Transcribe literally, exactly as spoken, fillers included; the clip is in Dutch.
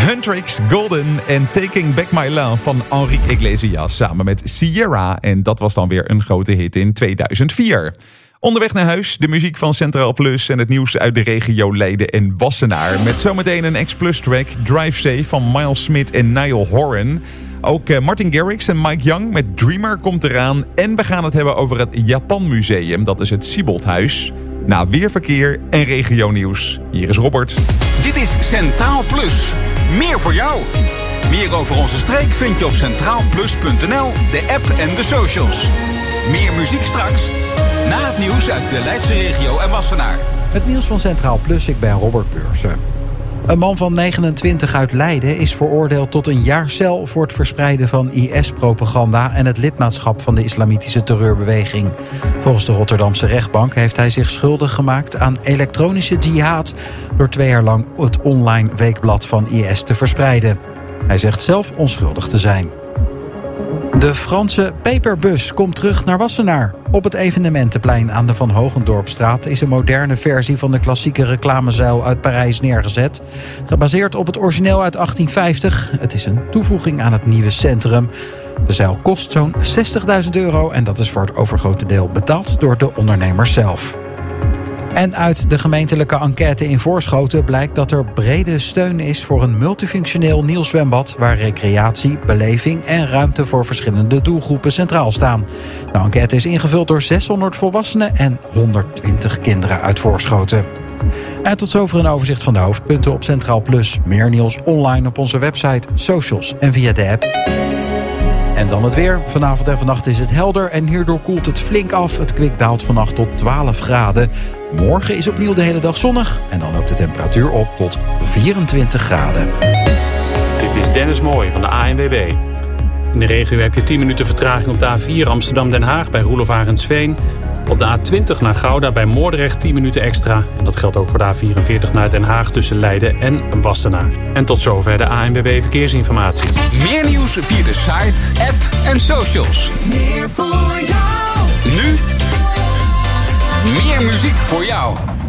Huntrix, Golden en Taking Back My Love van Enrique Iglesias samen met Sierra. En dat was dan weer een grote hit in tweeduizend vier. Onderweg naar huis, de muziek van Centraal Plus en het nieuws uit de regio Leiden en Wassenaar. Met zometeen een X-Plus track, Drive Safe van Miles Smith en Niall Horan. Ook Martin Garrix en Mike Young met Dreamer komt eraan. En we gaan het hebben over het Japan Museum, dat is het Sieboldhuis. Na weerverkeer en regionieuws. Hier is Robert. Dit is Centraal Plus. Meer voor jou. Meer over onze streek vind je op centraal plus punt n l, de app en de socials. Meer muziek straks, na het nieuws uit de Leidse regio en Wassenaar. Het nieuws van Centraal Plus, ik ben Robert Beursen. Een man van negenentwintig uit Leiden is veroordeeld tot een jaar cel voor het verspreiden van I S-propaganda en het lidmaatschap van de islamitische terreurbeweging. Volgens de Rotterdamse rechtbank heeft hij zich schuldig gemaakt aan elektronische jihad door twee jaar lang het online weekblad van I S te verspreiden. Hij zegt zelf onschuldig te zijn. De Franse peperbus komt terug naar Wassenaar. Op het evenementenplein aan de Van Hogendorpstraat is een moderne versie van de klassieke reclamezuil uit Parijs neergezet. Gebaseerd op het origineel uit achttien vijftig. Het is een toevoeging aan het nieuwe centrum. De zuil kost zo'n zestigduizend euro en dat is voor het overgrote deel betaald door de ondernemers zelf. En uit de gemeentelijke enquête in Voorschoten blijkt dat er brede steun is voor een multifunctioneel nieuw zwembad waar recreatie, beleving en ruimte voor verschillende doelgroepen centraal staan. De enquête is ingevuld door zeshonderd volwassenen en honderdtwintig kinderen uit Voorschoten. En tot zover een overzicht van de hoofdpunten op Centraal Plus. Meer nieuws online op onze website, socials en via de app. En dan het weer. Vanavond en vannacht is het helder en hierdoor koelt het flink af. Het kwik daalt vannacht tot twaalf graden. Morgen is opnieuw de hele dag zonnig en dan loopt de temperatuur op tot vierentwintig graden. Dit is Dennis Mooij van de A N W B. In de regio heb je tien minuten vertraging op de A vier Amsterdam-Den Haag bij Roelof Arendsveen. Op de A twintig naar Gouda bij Moordrecht tien minuten extra. En dat geldt ook voor de A vierenveertig naar Den Haag tussen Leiden en Wassenaar. En tot zover de A N W B Verkeersinformatie. Meer nieuws via de site, app en socials. Meer voor jou. Nu meer muziek voor jou.